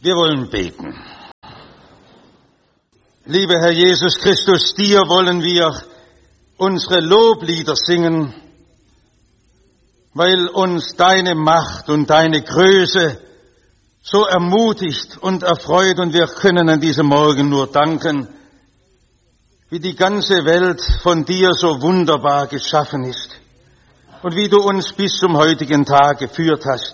Wir wollen beten. Lieber Herr Jesus Christus, dir wollen wir unsere Loblieder singen, weil uns deine Macht und deine Größe so ermutigt und erfreut, und wir können an diesem Morgen nur danken, wie die ganze Welt von dir so wunderbar geschaffen ist und wie du uns bis zum heutigen Tag geführt hast.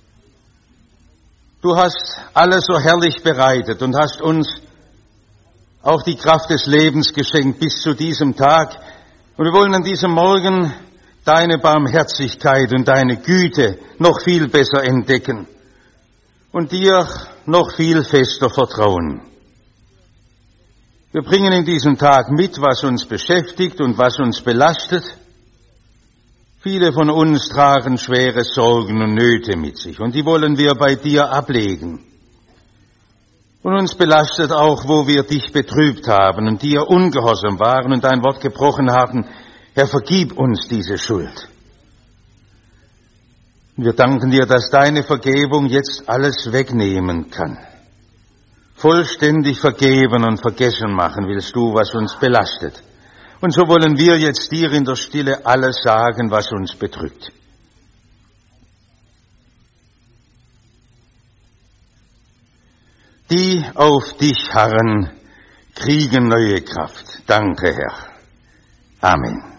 Du hast alles so herrlich bereitet und hast uns auch die Kraft des Lebens geschenkt bis zu diesem Tag. Und wir wollen an diesem Morgen deine Barmherzigkeit und deine Güte noch viel besser entdecken und dir noch viel fester vertrauen. Wir bringen in diesem Tag mit, was uns beschäftigt und was uns belastet. Viele von uns tragen schwere Sorgen und Nöte mit sich, und die wollen wir bei dir ablegen. Und uns belastet auch, wo wir dich betrübt haben und dir ungehorsam waren und dein Wort gebrochen haben. Herr, vergib uns diese Schuld. Und wir danken dir, dass deine Vergebung jetzt alles wegnehmen kann. Vollständig vergeben und vergessen machen willst du, was uns belastet. Und so wollen wir jetzt dir in der Stille alles sagen, was uns bedrückt. Die auf dich harren, kriegen neue Kraft. Danke, Herr. Amen.